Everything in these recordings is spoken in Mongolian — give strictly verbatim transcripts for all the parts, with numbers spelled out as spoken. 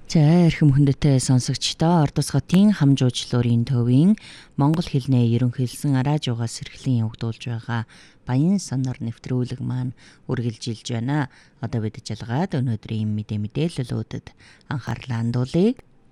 За эрхэм хүндэтэй сонсогчдоо Ордос хотын хамжуучлалын төвийн монгол хэлний ерөнхийлсэн араажуугаас эрхлэн явагдуулж байгаа баян сонор нэвтрүүлэг маань үргэлжилж байна. Одоо бид жалгаад өнөөдрийн мэдээ мэдээллүүдэд анхаарлаа хандуулъя.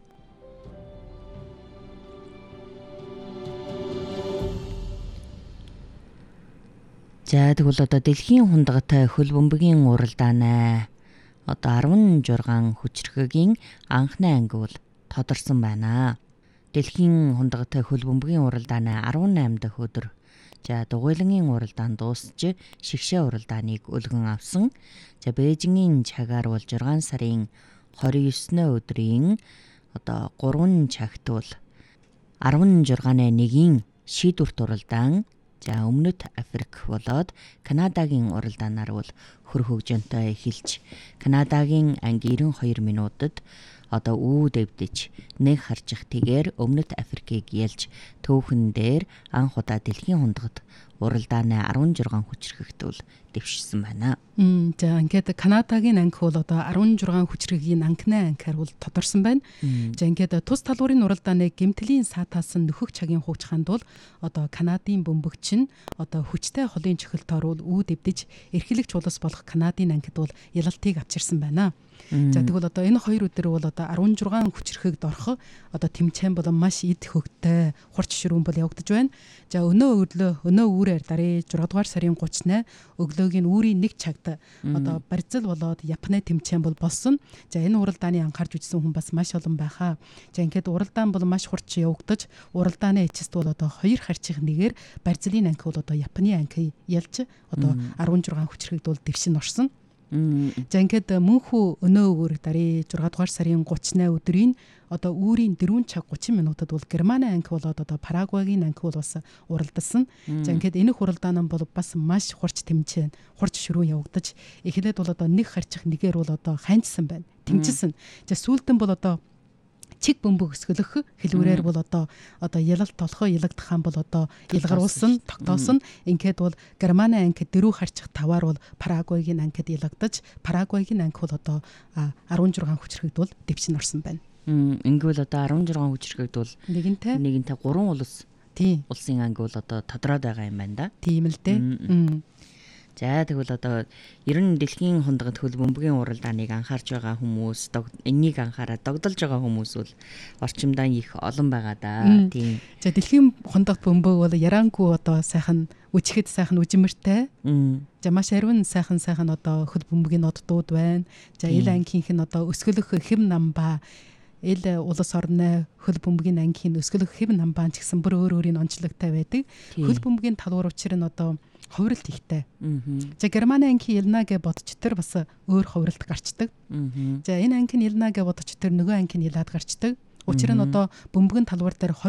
За тэгвэл одоо дэлхийн хундгатай хөл бөмбөгийн уралдаанаа одоо арван жургаан хүчирхэгийн анхны анги бол тодорсон байна. Дэлхийн хундгатай хөл бөмбөгийн уралдаанаа арван найман дахь өдөр за дугуйлангийн уралдаан дуусч шигшээ уралдааныг өлгөн авсан. За Бээжингийн цагаар бол жургаан сарын хорин девятнээ өдрийн одоо гурван цагт бол арван жургааны нэгийн шийдвэрт уралдаан за өмнөд Африк болоод Канадагийн уралдаанаар бол хөр хөгжөнтэй эхэлж Канадагийн анги девяносто хоёр минутад одоо үү дэвдэж нэг харжих тэгээр өмнөд Африкийг ялж түүхэн дээр анх удаа дэлхийн хундгад уралдааны арван жургаан хүчирхэгт бол дэвшсэн байна. Мм за ингээд Канадагийн анги бол одоо арван жургаан хүчирхэгийн анхны ангиар бол тодорсон байна. За ингээд тус талуурын уралдааны гэмтлийн саатаас нь нөхөх цагийн хуучханд бол одоо Канадын бөмбөгч нь одоо хүчтэй холын чихэлтоор бол үү дэвдэж эрхлэгч улс болох Канадын ангид бол ялалтыг авчирсан байна. За тэгвэл одоо энэ хоёр өдөр бол одоо арван жургаан хүчирхэгд орох одоо тэмцээн бол маш эд хөгтэй хурц ширүүн бол явагдаж байна. За өнөө өглөө өнөө үүрээр дарыг зургаан дугаар сарын гуравчнаа өглөөгийн үүрийн нэг цагт одоо Барзил болоод Японы тэмцээн бол болсон. За энэ уралдааны анхаарч үзсэн хүн бас маш олон байхаа. За ингээд уралдаан бол маш хурц явагдаж уралдааны эцэст бол одоо хоёр харьцах нэгээр Барзилийн анги бол одоо Японы анги ялж одоо арван жургаан хүчирхэгд бол дэвшин орсон. За ингээд мөнхүү өнөө өөр дарыг зургаан дугаар сарын гуравчнаа өдрийн одоо үүрийн дөрвөн цаг гучин минутад бол Германы анги болоод одоо Парагвайгийн анги бол бас уралдсан. За ингээд энэх уралдаан нь бол бас маш хурц тэмцээн, хурц ширүүн явагдаж эхлээд бол одоо нэг харьцах нэгээр бол одоо ханьцсан байна. Тэмцсэн. За сүүлдэн бол одоо чиг бөмбөг өсгөлөх хэлбэрээр бол одоо одоо ялалт толгой ялагдахаан бол одоо илгаруулсан, тогтоосон. Ингээд бол Германы анги дөрөв харьцах таваар бол Парагвайгийн ангид ялагдаж, Парагвайгийн анги бол одоо арван жургаан хүчирхэгд бол дэвшин орсон байна. Ингэвэл одоо арван жургаан хүчирхэгд бол нэгэнтээ нэгэнтээ гурван улс тийм улсын анги бол одоо тодроод байгаа юм байна да. Тийм л дээ. За тэгвэл одоо ер нь дэлхийн хундгад хөл бөмбөгийн уралдааныг анхаарч байгаа хүмүүс, энийг анхаараад догдолж байгаа хүмүүс бол орчимдаа их олон байгаа да. Тийм. За дэлхийн хундгад бөмбөг бол ярангүй одоо сайхан үчихэд сайхан үжимэртэй. За маш ариун сайхан сайхан одоо хөл бөмбөгийн ноддууд байна. За ил ангийнх нь одоо өсгөлөх хэм намбаа ил улс орны хөл бөмбөгийн ангхийн өсгөлөх хэм намбаа ч гэсэн бүр өөр өөрийн онцлогтой байдаг. Хөл бөмбөгийн талуур учир нь одоо ховролт ихтэй. За Германы анги ялна гэж бодч тэр бас өөр ховролт гарчдаг. За энэ анги ялна гэж бодч тэр нөгөө анги ялаад гарчдаг. Учир нь одоо бөмбөгийн талуур дээр